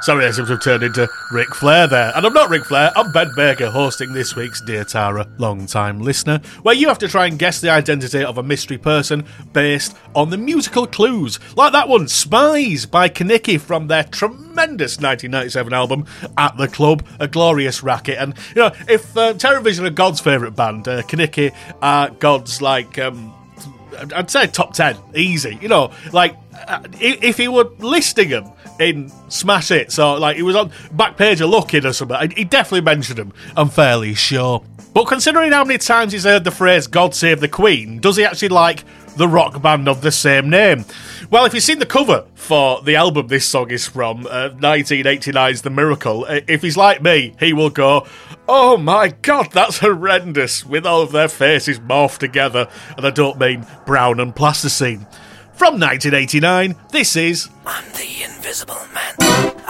Sorry, I seem to have turned into Ric Flair there. And I'm not Ric Flair, I'm Ben Baker, hosting this week's Dear Tara, long-time listener, where you have to try and guess the identity of a mystery person based on the musical clues. Like that one, Spies by Kenickie from their tremendous 1997 album, At the Club, a glorious racket. And, you know, if Terrorvision are God's favourite band, Kenickie are God's, like, I'd say top 10, easy. You know, like, if he were listing them in Smash Hits, or like he was on back page of Looking or something, he definitely mentioned them, I'm fairly sure. But considering how many times he's heard the phrase God Save the Queen, does he actually like the rock band of the same name? Well, if you've seen the cover for the album this song is from, 1989's The Miracle, if he's like me, he will go, oh my God, that's horrendous, with all of their faces morphed together, and I don't mean brown and plasticine. From 1989, this is I'm the Invisible Man.